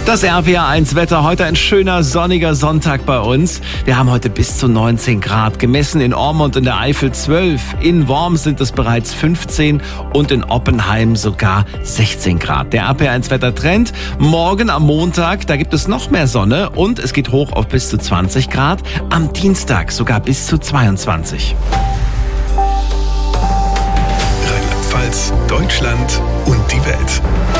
Das RPA1 Wetter, heute ein schöner sonniger Sonntag bei uns. Wir haben heute bis zu 19 Grad gemessen, in Ormont in der Eifel 12, in Worms sind es bereits 15 und in Oppenheim sogar 16 Grad. Der RPA1 Wettertrend, morgen am Montag, da gibt es noch mehr Sonne und es geht hoch auf bis zu 20 Grad, am Dienstag sogar bis zu 22. Rheinland-Pfalz, Deutschland und die Welt.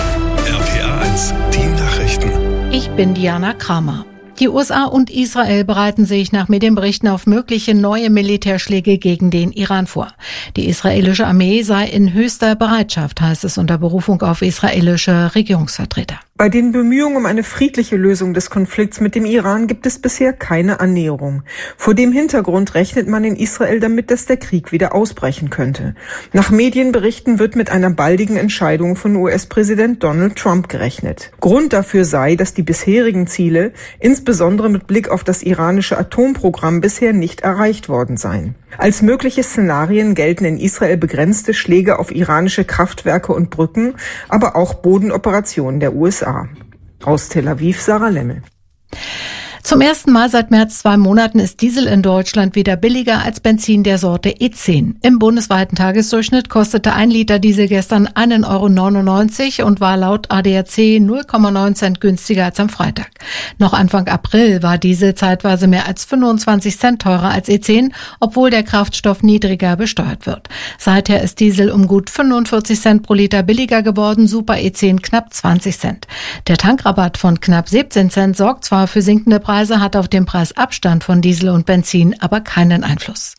RPA1, die Nachrichten. Ich bin Diana Kramer. Die USA und Israel bereiten sich nach Medienberichten auf mögliche neue Militärschläge gegen den Iran vor. Die israelische Armee sei in höchster Bereitschaft, heißt es unter Berufung auf israelische Regierungsvertreter. Bei den Bemühungen um eine friedliche Lösung des Konflikts mit dem Iran gibt es bisher keine Annäherung. Vor dem Hintergrund rechnet man in Israel damit, dass der Krieg wieder ausbrechen könnte. Nach Medienberichten wird mit einer baldigen Entscheidung von US-Präsident Donald Trump gerechnet. Grund dafür sei, dass die bisherigen Ziele, insbesondere mit Blick auf das iranische Atomprogramm, bisher nicht erreicht worden seien. Als mögliche Szenarien gelten in Israel begrenzte Schläge auf iranische Kraftwerke und Brücken, aber auch Bodenoperationen der USA. Aus Tel Aviv, Sarah Lemmel. Zum ersten Mal seit mehr als 2 Monaten ist Diesel in Deutschland wieder billiger als Benzin der Sorte E10. Im bundesweiten Tagesdurchschnitt kostete 1 Liter Diesel gestern 1,99 € und war laut ADAC 0,9 Cent günstiger als am Freitag. Noch Anfang April war Diesel zeitweise mehr als 25 Cent teurer als E10, obwohl der Kraftstoff niedriger besteuert wird. Seither ist Diesel um gut 45 Cent pro Liter billiger geworden, Super E10 knapp 20 Cent. Der Tankrabatt von knapp 17 Cent sorgt zwar für sinkende Preise, hat auf den Preisabstand von Diesel und Benzin aber keinen Einfluss.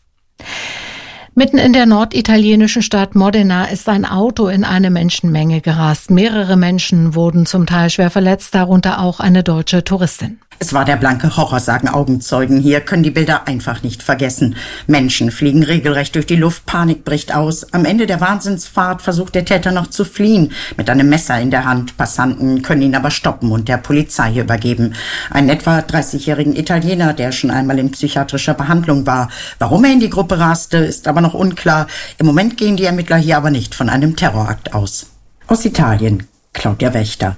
Mitten in der norditalienischen Stadt Modena ist ein Auto in eine Menschenmenge gerast. Mehrere Menschen wurden zum Teil schwer verletzt, darunter auch eine deutsche Touristin. Es war der blanke Horror, sagen Augenzeugen. Hier können die Bilder einfach nicht vergessen. Menschen fliegen regelrecht durch die Luft, Panik bricht aus. Am Ende der Wahnsinnsfahrt versucht der Täter noch zu fliehen, mit einem Messer in der Hand. Passanten können ihn aber stoppen und der Polizei übergeben. Einen etwa 30-jährigen Italiener, der schon einmal in psychiatrischer Behandlung war. Warum er in die Gruppe raste, ist aber noch unklar. Im Moment gehen die Ermittler hier aber nicht von einem Terrorakt aus. Aus Italien, Claudia Wächter.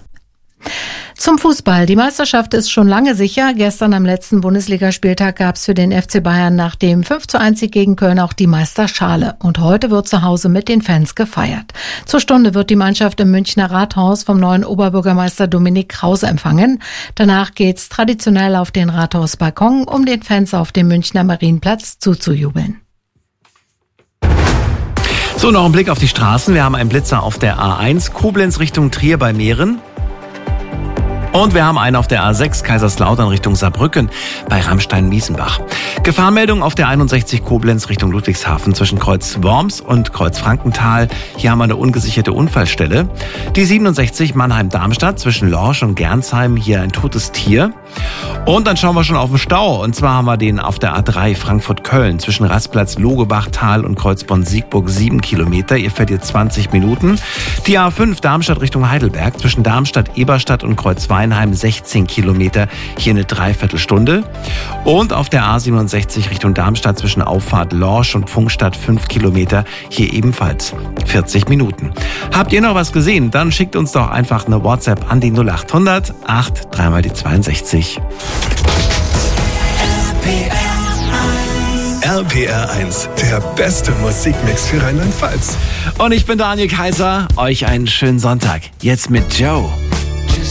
Zum Fußball. Die Meisterschaft ist schon lange sicher. Gestern am letzten Bundesligaspieltag gab es für den FC Bayern nach dem 5:1 gegen Köln auch die Meisterschale. Und heute wird zu Hause mit den Fans gefeiert. Zur Stunde wird die Mannschaft im Münchner Rathaus vom neuen Oberbürgermeister Dominik Krause empfangen. Danach geht's traditionell auf den Rathausbalkon, um den Fans auf dem Münchner Marienplatz zuzujubeln. So, noch ein Blick auf die Straßen. Wir haben einen Blitzer auf der A1, Koblenz Richtung Trier bei Mähren. Und wir haben einen auf der A6 Kaiserslautern Richtung Saarbrücken bei Ramstein-Miesenbach. Gefahrenmeldung auf der 61 Koblenz Richtung Ludwigshafen zwischen Kreuz Worms und Kreuz Frankenthal. Hier haben wir eine ungesicherte Unfallstelle. Die 67 Mannheim-Darmstadt zwischen Lorsch und Gernsheim, hier ein totes Tier. Und dann schauen wir schon auf den Stau. Und zwar haben wir den auf der A3 Frankfurt-Köln zwischen Rastplatz Logebach-Tal und Kreuzborn-Siegburg 7 Kilometer. Ihr verliert 20 Minuten. Die A5 Darmstadt Richtung Heidelberg zwischen Darmstadt-Eberstadt und Kreuzweinheim 16 Kilometer. Hier eine Dreiviertelstunde. Und auf der A67 Richtung Darmstadt zwischen Auffahrt Lorsch und Pfungstadt 5 Kilometer. Hier ebenfalls 40 Minuten. Habt ihr noch was gesehen? Dann schickt uns doch einfach eine WhatsApp an die 0800 8 3 mal die 62. RPR1, der beste Musikmix für Rheinland-Pfalz. Und ich bin Daniel Kaiser. Euch einen schönen Sonntag. Jetzt mit Joe.